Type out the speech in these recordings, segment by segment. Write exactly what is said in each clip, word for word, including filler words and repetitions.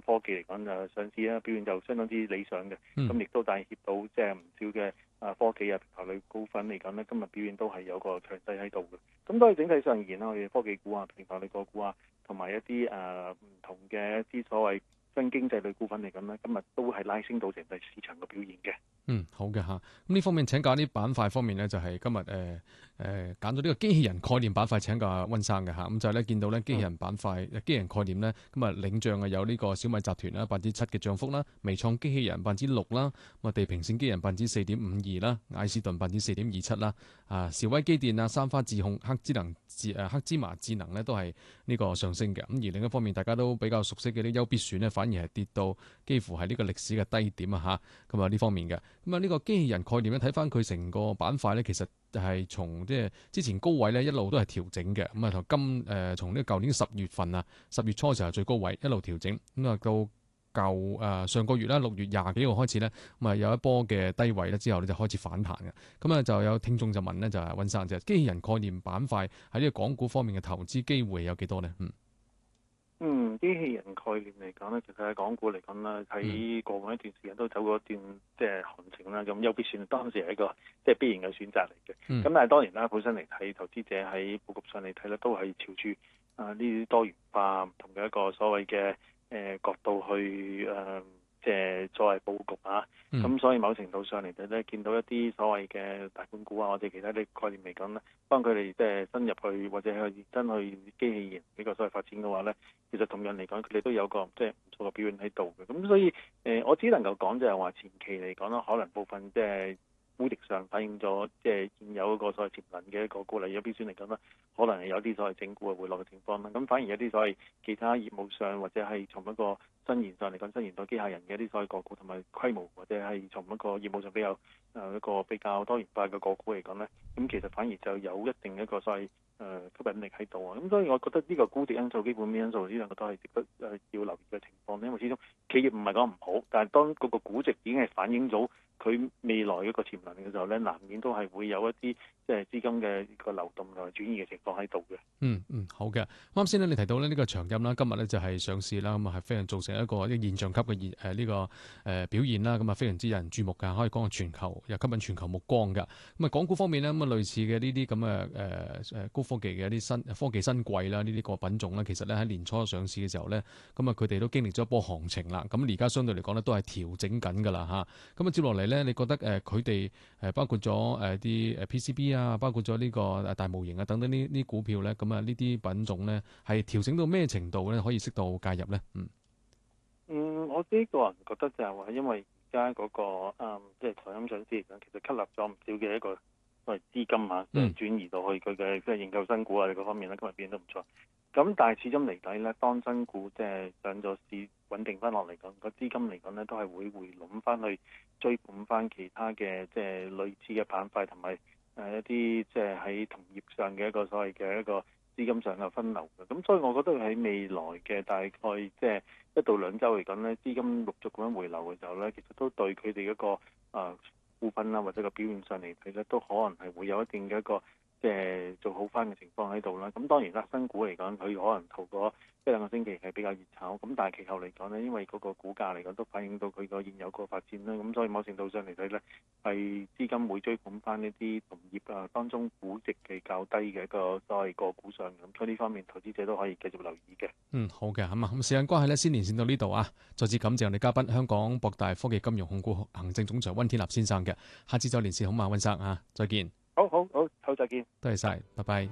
科技嚟講就上市啦，表現就相當之理想嘅。咁亦、嗯、都帶挈到即係唔少嘅啊科技啊平台類股份嚟講咧，今日表現都係有個強勢喺度嘅。咁所以整體上而言啦，我哋科技股啊、平台類個股啊，同埋一啲誒唔同嘅一啲所謂新經濟類股份嚟講咧，今日都係拉升到整體市場嘅表現嘅。 嗯，好嘅嚇。咁呢方面請教啲板塊方面咧，就係、是、今日誒誒揀咗呢個機器人概念板塊請教阿溫生嘅嚇。咁就係咧見到咧機器人板塊、嗯、機器人概念咧，咁啊領漲啊有呢個小米集團啦百分之七嘅漲幅啦，微創機器人百分之六啦，咁啊地平線機器人百分之四點五二啦，艾士頓百分之四點二七啦，啊兆威機電啊、三花智控、黑智能智誒黑芝麻智能咧都係呢個上升嘅。咁而另一方面，大家都比較熟悉嘅啲優必選咧，反而係跌到幾乎係呢個歷史嘅低點啊嚇。咁啊呢方面嘅。咁啊，呢個機器人概念咧，睇翻佢成個板塊咧，其實係從即係之前高位咧一路都係調整嘅。咁啊，從今誒從呢個舊年十月份啊，十月初嘅時候最高位一路調整。咁啊，到舊誒上個月啦，六月廿幾號開始咧，咁啊有一波嘅低位咧，之後咧就開始反彈嘅。咁啊，就有聽眾就問咧，就係溫生就係機器人概念板塊喺呢個港股方面嘅投資機會有幾多咧？嗯。 嗯，機器人概念嚟講咧，其實喺港股嚟講咧，喺過往一段時間都走過一段即係行情啦。咁優必選當時係一個即係必然嘅選擇嚟嘅。咁、嗯、但係當然啦，本身嚟睇，投資者喺佈局上嚟睇咧，都係朝住啊呢啲多元化唔同嘅一個所謂嘅誒、呃、角度去誒。呃即係作為佈局啊，咁、嗯、所以某程度上嚟睇咧，見到一啲所謂嘅大盤股啊，或者其他啲概念嚟講咧，幫佢哋即係深入去或者去真去機器人呢個所謂發展嘅話咧，其實同樣嚟講，佢哋都有個即係唔錯嘅表現喺度嘅。咁所以誒、呃，我只能夠講就係話前期嚟講啦，可能部分即係估值上反映咗即係現有嗰個所謂潛能嘅一個股嚟，有必選嚟講啦，可能係有啲所謂整固嘅回落嘅情況啦。咁反而有啲所謂其他業務上或者係從一個新研上嚟講，新研代機械人嘅一啲所謂個股同埋規模，或者係從一個業務上比較誒一個比較多元化嘅個股嚟講咧，咁其實反而就有一定一個所謂誒吸引力喺度啊。咁所以我覺得呢個估值因素、基本面因素呢兩個都係值得誒要留意嘅情況，因為始終企業唔係講唔好，但係當嗰個估值已經係反映咗佢未來一個潛能嘅時候咧，難免都係會有一啲即係資金嘅個流動同埋轉移嘅情況喺度嘅。 嗯嗯，好嘅。啱先咧，你提到咧呢個長鑫啦，今日咧就係上市啦，咁啊係非常造成一個一個現象級嘅現誒呢個誒表現啦，咁啊非常之有人注目㗎，可以講係全球又吸引全球目光㗎。咁啊，港股方面咧，咁啊類似嘅呢啲咁嘅誒誒高科技嘅一啲新科技新貴啦，呢啲個品種咧，其實咧喺年初上市嘅時候咧，咁啊佢哋都經歷咗一波行情啦。咁而家相對嚟講咧，都係調整緊㗎啦嚇。咁啊接落嚟咧，你覺得誒佢哋誒包括咗誒啲誒 P C B 啊，包括咗呢個大模型啊等等呢啲股票咧，咁啊呢啲品種咧係調整到咩程度咧，可以適度介入咧？嗯嗯，我自己個人覺得就係話，因為而家嗰個誒即係台音上市嚟講，其實吸納咗唔少嘅一個所謂資金啊，即係轉移到去佢嘅即係研究新股啊嗰方面咧，今日變得唔錯。咁但係始終嚟睇咧，當新股即係上咗市穩定翻落嚟講，個資金嚟講咧都係會回籠翻去追捧翻其他嘅即係類似嘅板塊同埋誒一啲即係喺同業上嘅一個所謂嘅一個資金上嘅分流嘅。咁所以我覺得喺未來嘅大概即係一到兩週嚟講咧，資金陸續咁樣回流嘅時候咧，其實都對佢哋一個誒股份啦或者個表現上嚟睇咧，都可能係會有一定嘅一個即係做好翻嘅情況喺度啦。咁當然啦，新股嚟講，佢可能頭嗰一兩個星期係比較熱炒，咁但係其後嚟講呢，因為嗰個股價嚟講都反映到佢個現有個發展啦，咁所以某程度上嚟睇呢，係資金會追捧翻呢啲同業啊當中估值嘅較低嘅一個所謂個股上，咁所以呢方面投資者都可以繼續留意嘅。 嗯，好嘅，咁啊，咁時間關係呢，先連線到呢度啊，再次感謝我哋嘉賓香港博大科技金融控股行政總裁溫天納先生嘅，下次再連線好嘛，溫生啊，再見。 好好好，好再見。 多謝晒，拜拜。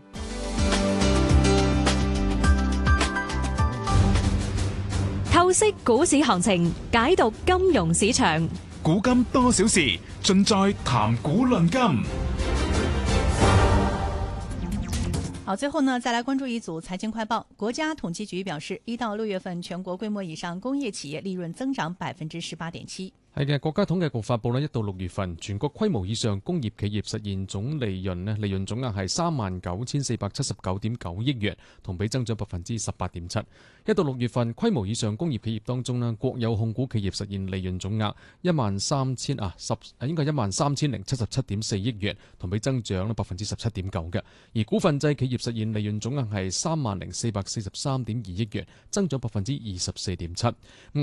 透析股市行情，解讀金融市場。 古今多少事，盡在談股論金。 好，最後呢，再來關注一組財經快報。國家統計局表示，一到六月份全國規模以上工業企業利潤增長百分之十八點七。 係嘅，國家統計局發布呢，一到六月份全國規模以上工業企業實現總利潤呢，利潤總額係三萬九千四百七十九點九億元，同比增長百分之十八點七。一到六月份規模以上工業企業當中呢，國有控股企業實現利潤總額一萬三千啊十應該一萬三千零七十七點四億元，同比增長呢百分之十七點九嘅。而股份制企業實現利潤總額係三萬零四百四十三點二億元，增長百分之二十四點七。